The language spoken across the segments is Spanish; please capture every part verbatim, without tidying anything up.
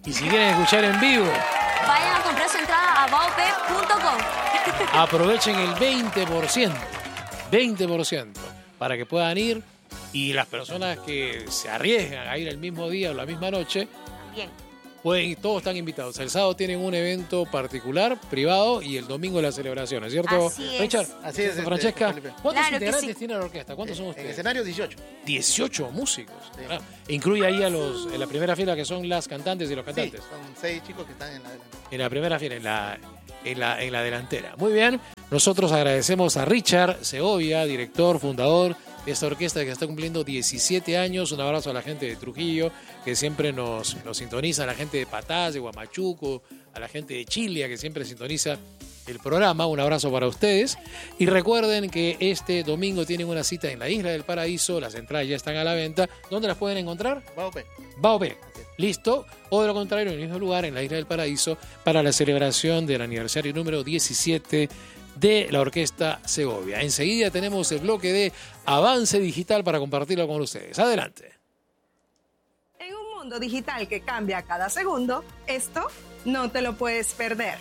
Y si quieren escuchar en vivo, vayan a comprar su entrada a baope punto com. aprovechen el veinte por ciento. veinte por ciento para que puedan ir. Y las personas que se arriesgan a ir el mismo día o la misma noche, Bien. pueden ir, todos están invitados. El sábado tienen un evento particular, privado, y el domingo la celebración, ¿es cierto, Así es. Richard? Así es, Francesca, Felipe. ¿cuántos Claro que integrantes sí. tiene la orquesta? ¿Cuántos son En ustedes? escenario dieciocho. dieciocho músicos. Sí. Ah, incluye ahí a los en la primera fila que son las cantantes y los Sí, cantantes. son seis chicos que están en la delantera. En la primera fila, en la, en la, en la delantera. Muy bien, nosotros agradecemos a Richard Segovia, director, fundador de esta orquesta que está cumpliendo diecisiete años. Un abrazo a la gente de Trujillo, que siempre nos, nos sintoniza, a la gente de Patás, de Huamachuco, a la gente de Chile, que siempre sintoniza el programa. Un abrazo para ustedes. Y recuerden que este domingo tienen una cita en la Isla del Paraíso. Las entradas ya están a la venta. ¿Dónde las pueden encontrar? Baope. Baope. Listo. O de lo contrario, en el mismo lugar, en la Isla del Paraíso, para la celebración del aniversario número diecisiete de la Orquesta Segovia. Enseguida tenemos el bloque de Avance Digital para compartirlo con ustedes. Adelante. En un mundo digital que cambia cada segundo, esto no te lo puedes perder.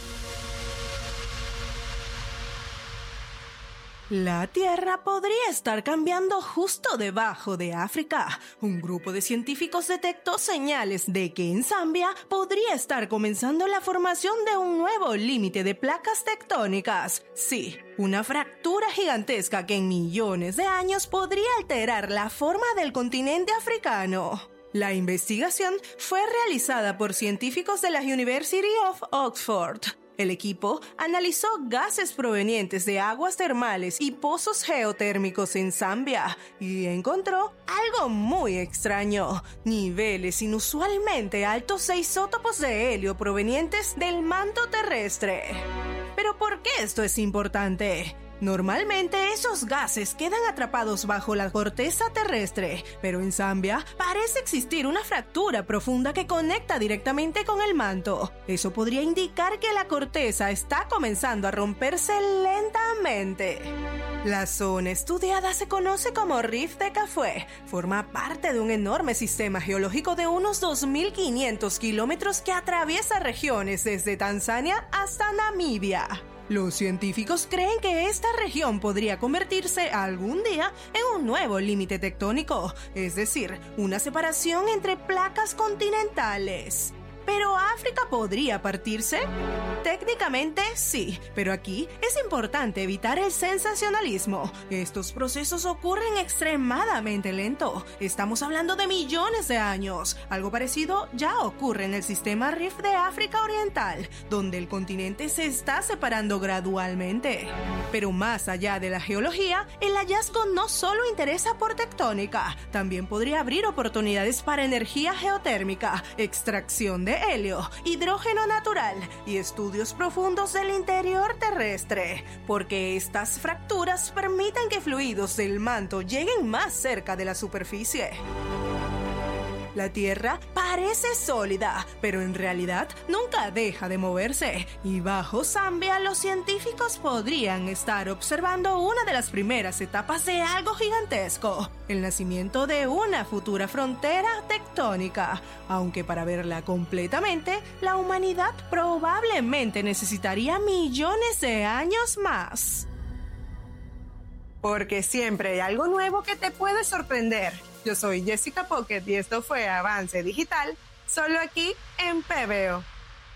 La Tierra podría estar cambiando justo debajo de África. Un grupo de científicos detectó señales de que en Zambia podría estar comenzando la formación de un nuevo límite de placas tectónicas. Sí, una fractura gigantesca que en millones de años podría alterar la forma del continente africano. La investigación fue realizada por científicos de la University of Oxford. El equipo analizó gases provenientes de aguas termales y pozos geotérmicos en Zambia y encontró algo muy extraño: niveles inusualmente altos de isótopos de helio provenientes del manto terrestre. ¿Pero por qué esto es importante? Normalmente esos gases quedan atrapados bajo la corteza terrestre, pero en Zambia parece existir una fractura profunda que conecta directamente con el manto. Eso podría indicar que la corteza está comenzando a romperse lentamente. La zona estudiada se conoce como Rift de Café. Forma parte de un enorme sistema geológico de unos dos mil quinientos kilómetros que atraviesa regiones desde Tanzania hasta Namibia. Los científicos creen que esta región podría convertirse algún día en un nuevo límite tectónico, es decir, una separación entre placas continentales. ¿Pero África podría partirse? Técnicamente sí, pero aquí es importante evitar el sensacionalismo. Estos procesos ocurren extremadamente lento. Estamos hablando de millones de años. Algo parecido ya ocurre en el sistema Rift de África Oriental, donde el continente se está separando gradualmente. Pero más allá de la geología, el hallazgo no solo interesa por tectónica, también podría abrir oportunidades para energía geotérmica, extracción de helio, hidrógeno natural y estudios profundos del interior terrestre, porque estas fracturas permiten que fluidos del manto lleguen más cerca de la superficie. La Tierra parece sólida, pero en realidad nunca deja de moverse. Y bajo Zambia, los científicos podrían estar observando una de las primeras etapas de algo gigantesco: el nacimiento de una futura frontera tectónica. Aunque para verla completamente, la humanidad probablemente necesitaría millones de años más. Porque siempre hay algo nuevo que te puede sorprender. Yo soy Jessica Pocket y esto fue Avance Digital, solo aquí en P B O.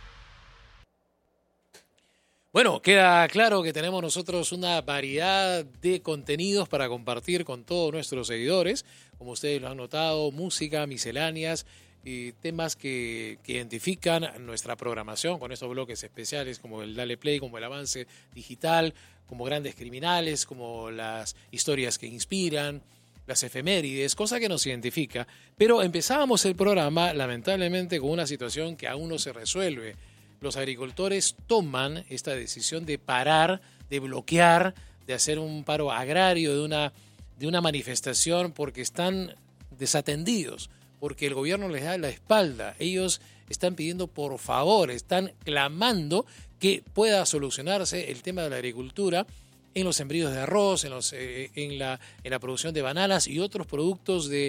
Bueno, queda claro que tenemos nosotros una variedad de contenidos para compartir con todos nuestros seguidores. Como ustedes lo han notado, música, misceláneas, y temas que, que identifican nuestra programación con estos bloques especiales como el Dale Play, como el Avance Digital, como Grandes Criminales, como las historias que inspiran, las efemérides, cosa que nos identifica. Pero empezábamos el programa, lamentablemente, con una situación que aún no se resuelve. Los agricultores toman esta decisión de parar, de bloquear, de hacer un paro agrario, de una, de una manifestación, porque están desatendidos, porque el gobierno les da la espalda. Ellos están pidiendo por favor, están clamando que pueda solucionarse el tema de la agricultura en los sembríos de arroz, en, los, eh, en, la, en la producción de bananas y otros productos de,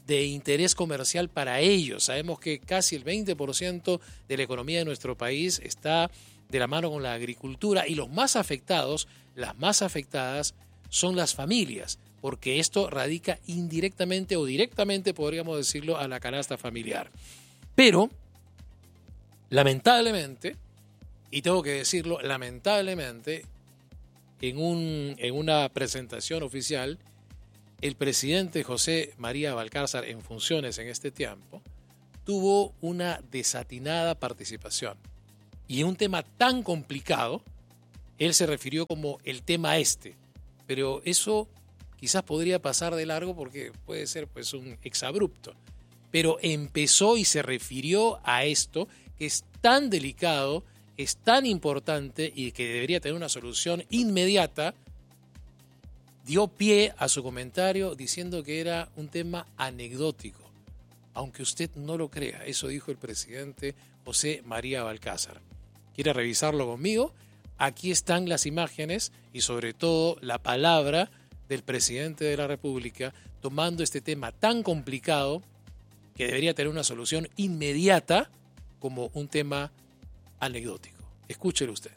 de interés comercial para ellos. Sabemos que casi el veinte por ciento de la economía de nuestro país está de la mano con la agricultura y los más afectados, las más afectadas son las familias, porque esto radica indirectamente o directamente, podríamos decirlo, a la canasta familiar. Pero, lamentablemente, y tengo que decirlo, lamentablemente, en, un, en una presentación oficial, el presidente José María Valcárcel, en funciones en este tiempo, tuvo una desatinada participación. Y en un tema tan complicado, él se refirió como el tema este. Pero eso quizás podría pasar de largo porque puede ser pues un exabrupto. Pero empezó y se refirió a esto que es tan delicado, es tan importante y que debería tener una solución inmediata. Dio pie a su comentario diciendo que era un tema anecdótico. Aunque usted no lo crea, eso dijo el presidente José María Valcárcel. ¿Quiere revisarlo conmigo? Aquí están las imágenes y sobre todo la palabra del presidente de la República tomando este tema tan complicado que debería tener una solución inmediata como un tema anecdótico. Escúchelo usted.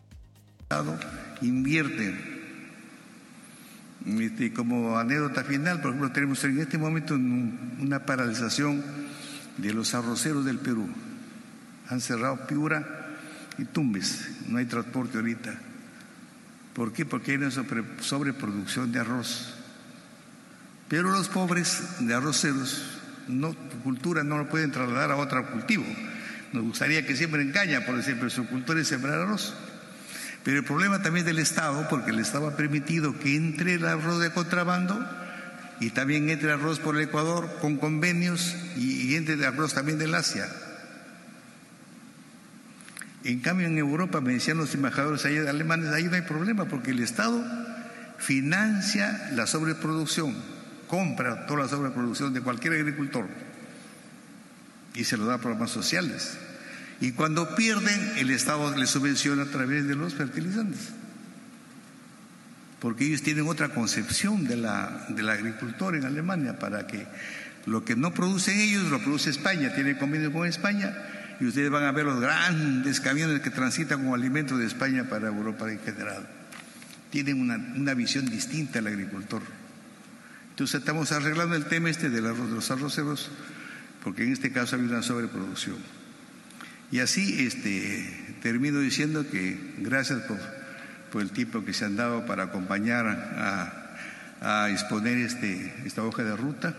Invierte. Este, como anécdota final, por ejemplo, tenemos en este momento una paralización de los arroceros del Perú. Han cerrado Piura y Tumbes, no hay transporte ahorita. ¿Por qué? Porque hay una sobre, sobreproducción de arroz. Pero los pobres de arroceros, no, cultura no lo pueden trasladar a otro cultivo. Nos gustaría que siembren caña, por ejemplo, su cultura es sembrar arroz. Pero el problema también del Estado, porque el Estado ha permitido que entre el arroz de contrabando y también entre arroz por el Ecuador con convenios y, y entre el arroz también del Asia. En cambio, en Europa, me decían los embajadores ahí, alemanes, ahí no hay problema, porque el Estado financia la sobreproducción, compra toda la sobreproducción de cualquier agricultor y se lo da a programas sociales. Y cuando pierden, el Estado les subvenciona a través de los fertilizantes. Porque ellos tienen otra concepción de la, del agricultor en Alemania, para que lo que no producen ellos, lo produce España, tiene convenio con España, y ustedes van a ver los grandes camiones que transitan con alimentos de España para Europa en general. Tienen una, una visión distinta al agricultor. Entonces estamos arreglando el tema este de los arroceros, porque en este caso hay una sobreproducción. Y así este, termino diciendo que gracias por, por el tiempo que se han dado para acompañar a, a exponer este, esta hoja de ruta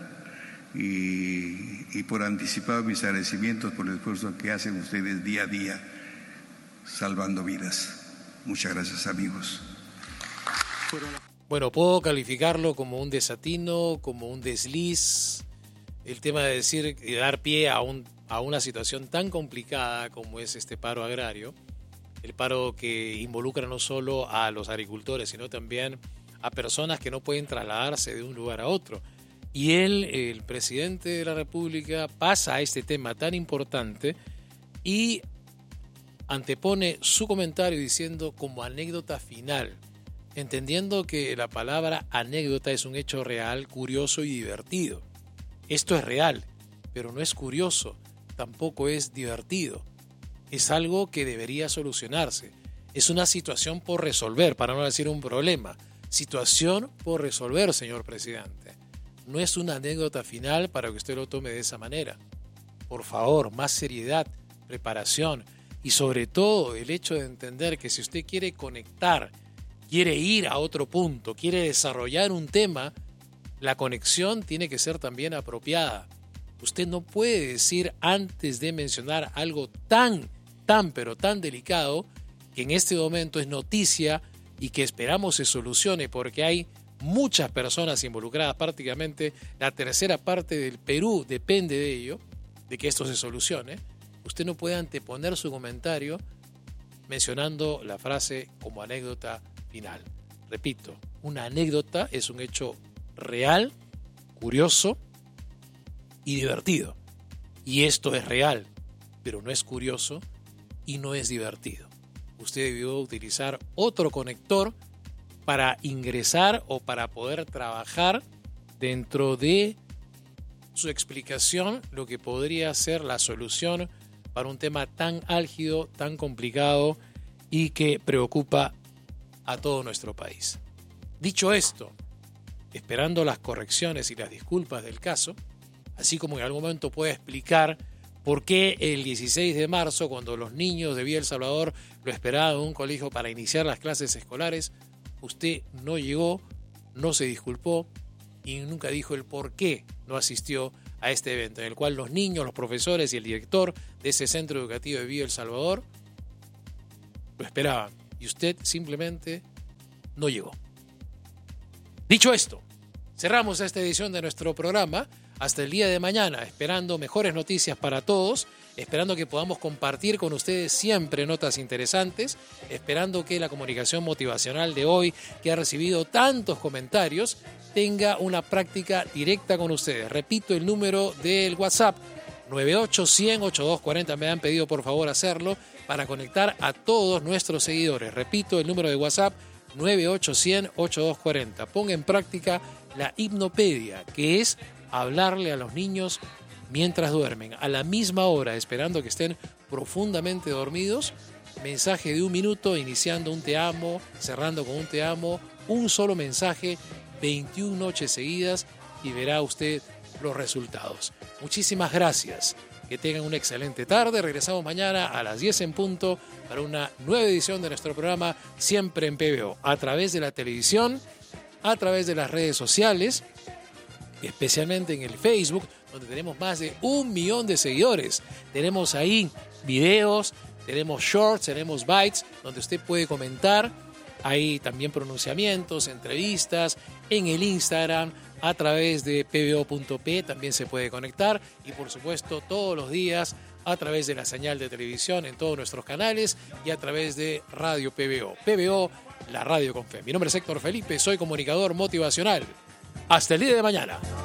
y, y por anticipado mis agradecimientos por el esfuerzo que hacen ustedes día a día salvando vidas. Muchas gracias, amigos. Bueno, puedo calificarlo como un desatino, como un desliz, el tema de decir y dar pie a un a una situación tan complicada como es este paro agrario, el paro que involucra no solo a los agricultores, sino también a personas que no pueden trasladarse de un lugar a otro. Y él, el presidente de la República, pasa a este tema tan importante y antepone su comentario diciendo como anécdota final, entendiendo que la palabra anécdota es un hecho real, curioso y divertido. Esto es real, pero no es curioso, tampoco es divertido. Es algo que debería solucionarse. Es una situación por resolver, para no decir un problema. Situación por resolver, señor presidente. No es una anécdota final para que usted lo tome de esa manera. Por favor, más seriedad, preparación y sobre todo el hecho de entender que si usted quiere conectar, quiere ir a otro punto, quiere desarrollar un tema, la conexión tiene que ser también apropiada. Usted no puede decir antes de mencionar algo tan, tan, pero tan delicado que en este momento es noticia y que esperamos se solucione porque hay muchas personas involucradas, prácticamente la tercera parte del Perú depende de ello, de que esto se solucione. Usted no puede anteponer su comentario mencionando la frase como anécdota final. Repito, una anécdota es un hecho real, curioso y divertido. Y esto es real, pero no es curioso y no es divertido. Usted debió utilizar otro conector para ingresar o para poder trabajar dentro de su explicación lo que podría ser la solución para un tema tan álgido, tan complicado y que preocupa a todo nuestro país. Dicho esto, esperando las correcciones y las disculpas del caso, así como en algún momento pueda explicar por qué el dieciséis de marzo, cuando los niños de Villa El Salvador lo esperaban en un colegio para iniciar las clases escolares, usted no llegó, no se disculpó y nunca dijo el por qué no asistió a este evento, en el cual los niños, los profesores y el director de ese centro educativo de Villa El Salvador lo esperaban y usted simplemente no llegó. Dicho esto, cerramos esta edición de nuestro programa hasta el día de mañana, esperando mejores noticias para todos, esperando que podamos compartir con ustedes siempre notas interesantes, esperando que la comunicación motivacional de hoy, que ha recibido tantos comentarios, tenga una práctica directa con ustedes. Repito el número del WhatsApp, nueve ocho cien ochenta y dos cuarenta, me han pedido por favor hacerlo para conectar a todos nuestros seguidores. Repito el número de WhatsApp, nueve ocho cien ochenta y dos cuarenta. Ponga en práctica la hipnopedia, que es hablarle a los niños mientras duermen, a la misma hora, esperando que estén profundamente dormidos. Mensaje de un minuto, iniciando un te amo, cerrando con un te amo, un solo mensaje, veintiuna noches seguidas y verá usted los resultados. Muchísimas gracias. Que tengan una excelente tarde. Regresamos mañana a las diez en punto para una nueva edición de nuestro programa Siempre en P B O, a través de la televisión, a través de las redes sociales, especialmente en el Facebook, donde tenemos más de un millón de seguidores. Tenemos ahí videos, tenemos shorts, tenemos bytes, donde usted puede comentar. Hay también pronunciamientos, entrevistas en el Instagram, a través de p b o punto p también se puede conectar y por supuesto todos los días a través de la señal de televisión en todos nuestros canales y a través de Radio P B O. P B O, la radio con fe. Mi nombre es Héctor Felipe, soy comunicador motivacional. Hasta el día de mañana.